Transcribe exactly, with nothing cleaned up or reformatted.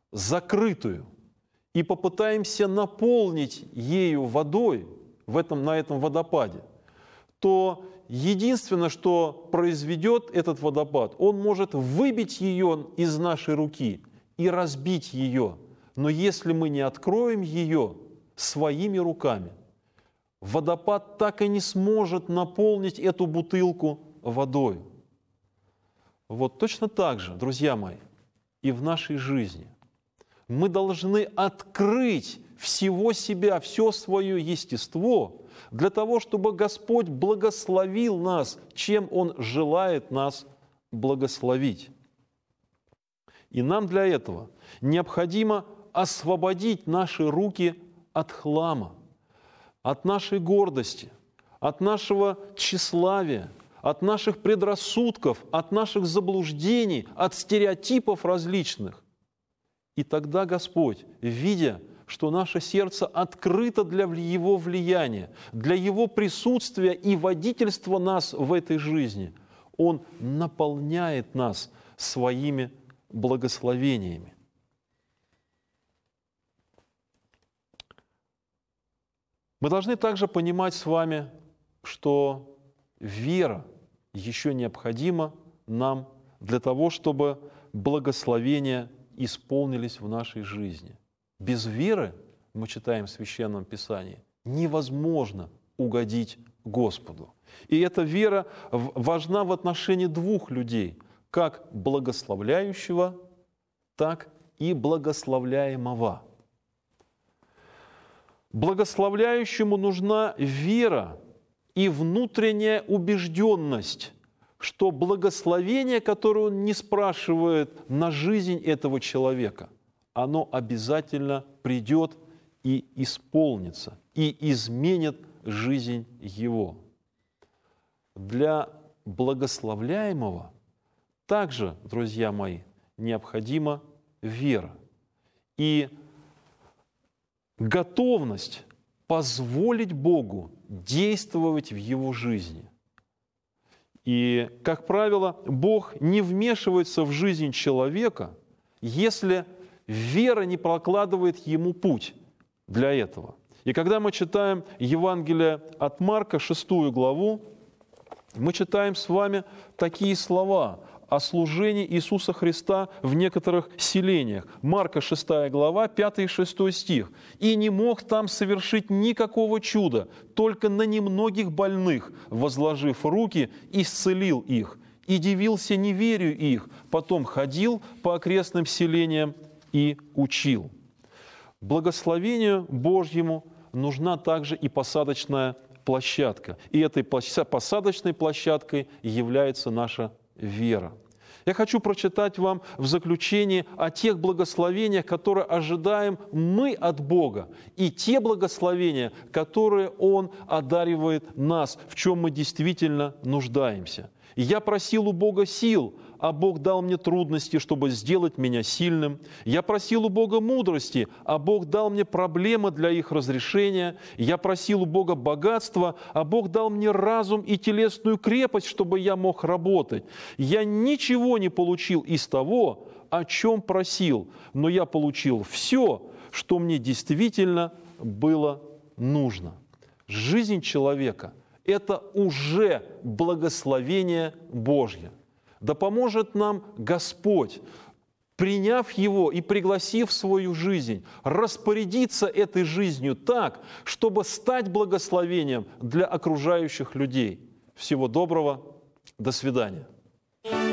закрытую и попытаемся наполнить ею водой в этом, на этом водопаде, то единственное, что произведет этот водопад, он может выбить ее из нашей руки и разбить ее. Но если мы не откроем ее своими руками, водопад так и не сможет наполнить эту бутылку водой. Вот точно так же, друзья мои, и в нашей жизни. Мы должны открыть всего себя, все свое естество, для того, чтобы Господь благословил нас, чем Он желает нас благословить. И нам для этого необходимо освободить наши руки от хлама, от нашей гордости, от нашего тщеславия, от наших предрассудков, от наших заблуждений, от стереотипов различных. И тогда Господь, видя, что наше сердце открыто для Его влияния, для Его присутствия и водительства нас в этой жизни, Он наполняет нас своими благословениями. Мы должны также понимать с вами, что вера еще необходима нам для того, чтобы благословения исполнились в нашей жизни. Без веры, мы читаем в Священном Писании, невозможно угодить Господу. И эта вера важна в отношении двух людей, как благословляющего, так и благословляемого. Благословляющему нужна вера и внутренняя убежденность, что благословение, которое он не спрашивает на жизнь этого человека, оно обязательно придет и исполнится, и изменит жизнь его. Для благословляемого также, друзья мои, необходима вера и готовность позволить Богу действовать в его жизни. И, как правило, Бог не вмешивается в жизнь человека, если вера не прокладывает ему путь для этого. И когда мы читаем Евангелие от Марка, шестую главу, мы читаем с вами такие слова о служении Иисуса Христа в некоторых селениях. Марка, шестая глава, пятый и шестой стих. «И не мог там совершить никакого чуда, только на немногих больных, возложив руки, исцелил их, и дивился неверию их, потом ходил по окрестным селениям и учил». Благословению Божьему нужна также и посадочная площадка. И этой посадочной площадкой является наша вера. Я хочу прочитать вам в заключение о тех благословениях, которые ожидаем мы от Бога, и те благословения, которые Он одаривает нас, в чем мы действительно нуждаемся. «Я просил у Бога сил, а Бог дал мне трудности, чтобы сделать меня сильным. Я просил у Бога мудрости, а Бог дал мне проблемы для их разрешения. Я просил у Бога богатства, а Бог дал мне разум и телесную крепость, чтобы я мог работать. Я ничего не получил из того, о чем просил, но я получил все, что мне действительно было нужно». Жизнь человека – это уже благословение Божье. Да поможет нам Господь, приняв Его и пригласив в свою жизнь, распорядиться этой жизнью так, чтобы стать благословением для окружающих людей. Всего доброго, до свидания.